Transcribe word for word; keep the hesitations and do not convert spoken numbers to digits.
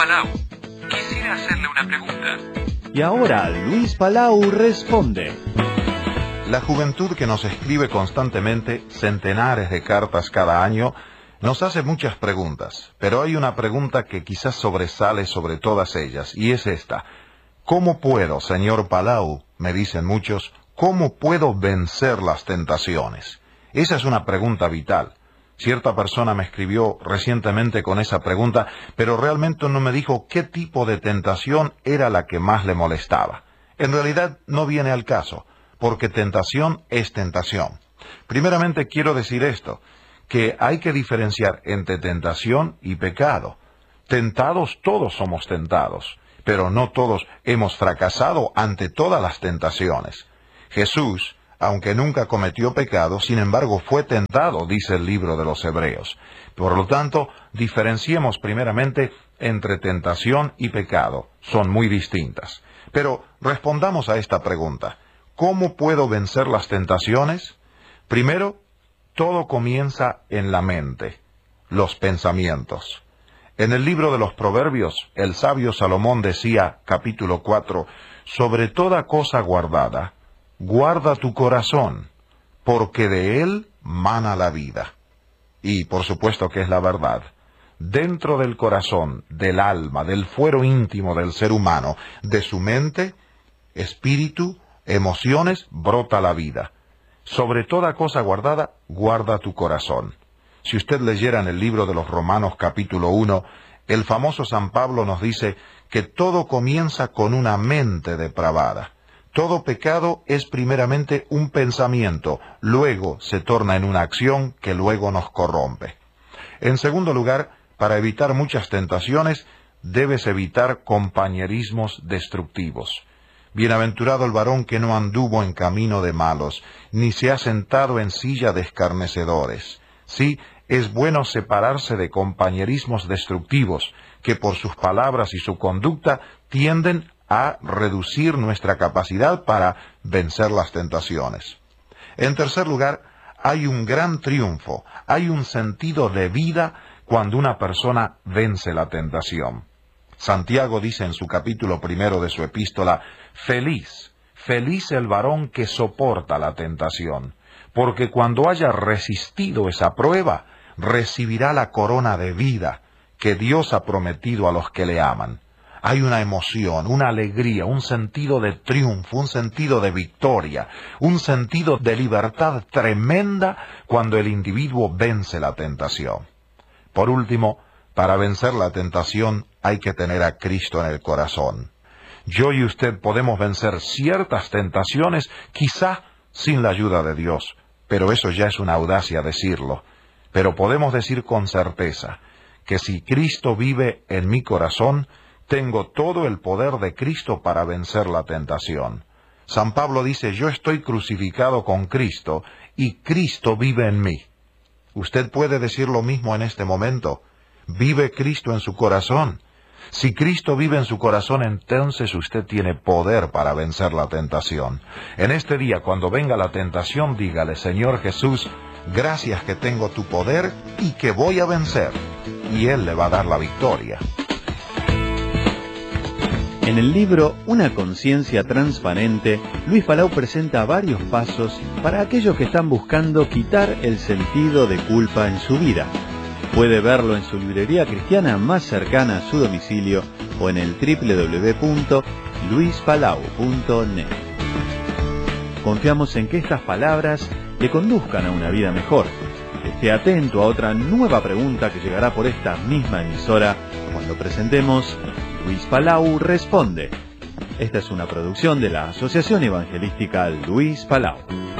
Palau. Quisiera hacerle una pregunta. Y ahora Luis Palau responde. La juventud que nos escribe constantemente centenares de cartas cada año nos hace muchas preguntas, pero hay una pregunta que quizás sobresale sobre todas ellas, y es esta. ¿Cómo puedo, señor Palau? Me dicen muchos, ¿cómo puedo vencer las tentaciones? Esa es una pregunta vital. Cierta persona me escribió recientemente con esa pregunta, pero realmente no me dijo qué tipo de tentación era la que más le molestaba. En realidad no viene al caso, porque tentación es tentación. Primeramente quiero decir esto, que hay que diferenciar entre tentación y pecado. Tentados todos somos tentados, pero no todos hemos fracasado ante todas las tentaciones. Jesús, aunque nunca cometió pecado, sin embargo fue tentado, dice el libro de los Hebreos. Por lo tanto, diferenciemos primeramente entre tentación y pecado. Son muy distintas. Pero respondamos a esta pregunta. ¿Cómo puedo vencer las tentaciones? Primero, todo comienza en la mente, los pensamientos. En el libro de los Proverbios, el sabio Salomón decía, capítulo cuatro, sobre toda cosa guardada, guarda tu corazón, porque de él mana la vida. Y por supuesto que es la verdad. Dentro del corazón, del alma, del fuero íntimo del ser humano, de su mente, espíritu, emociones, brota la vida. Sobre toda cosa guardada, guarda tu corazón. Si usted leyera en el libro de los Romanos capítulo uno, el famoso San Pablo nos dice que todo comienza con una mente depravada. Todo pecado es primeramente un pensamiento, luego se torna en una acción que luego nos corrompe. En segundo lugar, para evitar muchas tentaciones, debes evitar compañerismos destructivos. Bienaventurado el varón que no anduvo en camino de malos, ni se ha sentado en silla de escarnecedores. Sí, es bueno separarse de compañerismos destructivos, que por sus palabras y su conducta tienden a reducir nuestra capacidad para vencer las tentaciones. En tercer lugar, hay un gran triunfo, hay un sentido de vida cuando una persona vence la tentación. Santiago dice en su capítulo primero de su epístola, feliz, feliz el varón que soporta la tentación, porque cuando haya resistido esa prueba, recibirá la corona de vida que Dios ha prometido a los que le aman. Hay una emoción, una alegría, un sentido de triunfo, un sentido de victoria, un sentido de libertad tremenda cuando el individuo vence la tentación. Por último, para vencer la tentación hay que tener a Cristo en el corazón. Yo y usted podemos vencer ciertas tentaciones, quizá sin la ayuda de Dios, pero eso ya es una audacia decirlo. Pero podemos decir con certeza que si Cristo vive en mi corazón, tengo todo el poder de Cristo para vencer la tentación. San Pablo dice, yo estoy crucificado con Cristo y Cristo vive en mí. ¿Usted puede decir lo mismo en este momento? ¿Vive Cristo en su corazón? Si Cristo vive en su corazón, entonces usted tiene poder para vencer la tentación. En este día, cuando venga la tentación, dígale, Señor Jesús, gracias que tengo tu poder y que voy a vencer. Y Él le va a dar la victoria. En el libro Una conciencia transparente, Luis Palau presenta varios pasos para aquellos que están buscando quitar el sentido de culpa en su vida. Puede verlo en su librería cristiana más cercana a su domicilio o en el doble u doble u doble u punto luis palau punto net. Confiamos en que estas palabras le conduzcan a una vida mejor. Esté atento a otra nueva pregunta que llegará por esta misma emisora cuando presentemos Luis Palau Responde. Esta es una producción de la Asociación Evangelística Luis Palau.